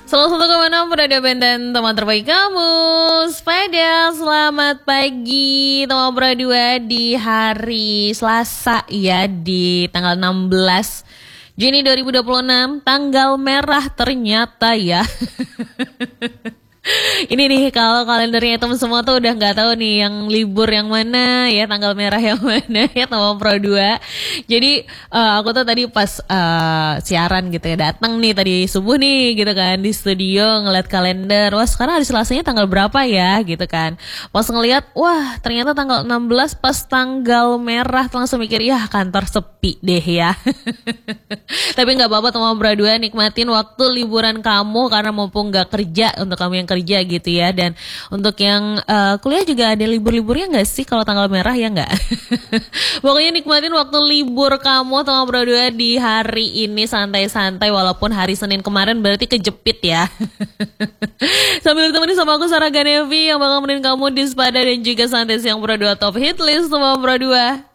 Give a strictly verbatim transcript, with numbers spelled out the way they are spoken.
Salah satu kemana peradaban dan teman terbaik kamu. Sepeda, selamat pagi teman berdua di hari Selasa ya, di tanggal enam belas Juni dua ribu dua puluh enam. Tanggal merah ternyata ya. Ini nih kalau kalendernya teman semua tuh udah nggak tahu nih yang libur yang mana ya, tanggal merah yang mana ya teman Pro dua. Jadi uh, aku tuh tadi pas uh, siaran gitu ya, datang nih tadi subuh nih gitu kan di studio ngeliat kalender. Wah sekarang hari Selasanya tanggal berapa ya gitu kan. Pas ngeliat wah ternyata tanggal enam belas pas tanggal merah, langsung mikir ya kantor sepi deh ya. Tapi nggak apa-apa teman Pro dua, nikmatin waktu liburan kamu karena mumpung nggak kerja untuk kamu yang kerja gitu ya. Dan untuk yang uh, kuliah juga ada libur-liburnya nggak sih kalau tanggal merah ya nggak? Pokoknya nikmatin waktu libur kamu teman Pro dua di hari ini, santai-santai walaupun hari Senin kemarin berarti kejepit ya. Sambil ditemani sama aku Sarah Ganevi yang bakal nemenin kamu di Sepada dan juga Santai Siang Pro dua Top Hit List teman Pro dua.